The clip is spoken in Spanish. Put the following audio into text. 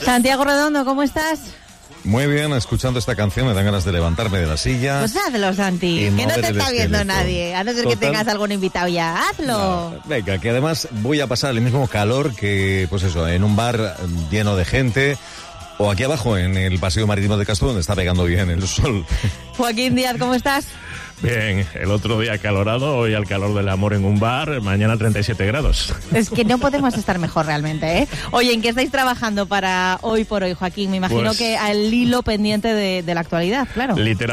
Santiago Redondo, ¿cómo estás? Muy bien, escuchando esta canción me dan ganas de levantarme de la silla. Pues hazlo, Santi, que no te está viendo nadie, a no ser que tengas algún invitado ya, hazlo. No, venga, que además voy a pasar el mismo calor que, pues eso, en un bar lleno de gente, o aquí abajo en el Paseo Marítimo de Castro, donde está pegando bien el sol. Joaquín Díaz, ¿cómo estás? Bien, el otro día acalorado, hoy al calor del amor en un bar, mañana 37 grados. Es que no podemos estar mejor realmente, ¿eh? Oye, ¿en qué estáis trabajando para hoy por hoy, Joaquín? Me imagino Pues, que al hilo pendiente de la actualidad, claro. Literal.